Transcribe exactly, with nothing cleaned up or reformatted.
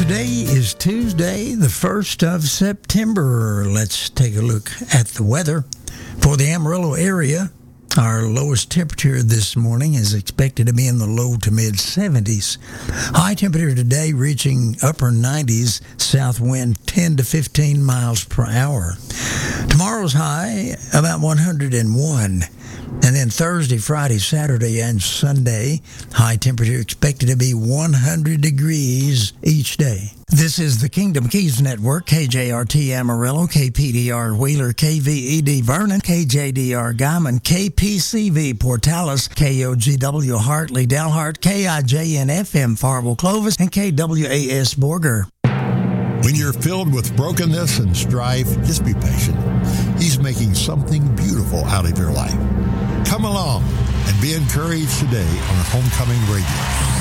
Today is Tuesday, the first of September. Let's take a look at the weather. For the Amarillo area, our lowest temperature this morning is expected to be in the low to mid seventies. High temperature today reaching upper nineties, south wind ten to fifteen miles per hour. Tomorrow's high about one hundred one. And then Thursday, Friday, Saturday, and Sunday, high temperature expected to be one hundred degrees each day. This is the Kingdom Keys Network, K J R T Amarillo, K P D R Wheeler, K V E D Vernon, K J D R Guyman, K P C V Portales, K O G W Hartley Dalhart, K I J N F M Farwell Clovis, and K W A S Borger. When you're filled with brokenness and strife, just be patient. He's making something beautiful out of your life. Come along and be encouraged today on Homecoming Radio.